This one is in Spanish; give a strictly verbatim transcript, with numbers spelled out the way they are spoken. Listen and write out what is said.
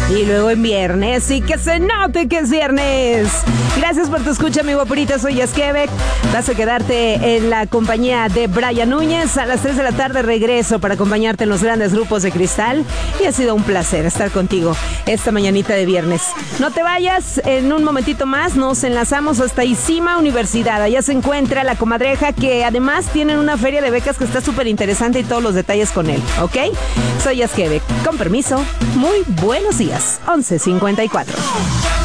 Y luego en viernes, y que se note que es viernes. Gracias por tu escucha, mi guapurita. Soy Esquebec. Vas a quedarte en la compañía de Brian Núñez. A las tres de la tarde regreso para acompañarte en los grandes grupos de Cristal. Y ha sido un placer estar contigo esta mañanita de viernes. No te vayas, en un momentito más nos enlazamos hasta Isima Universidad. Allá se encuentra la comadreja, que además tienen una feria de becas que está súper interesante, y todos los detalles con él, ¿ok? Soy Esquebec. Con permiso, muy buenos días. once cincuenta y cuatro.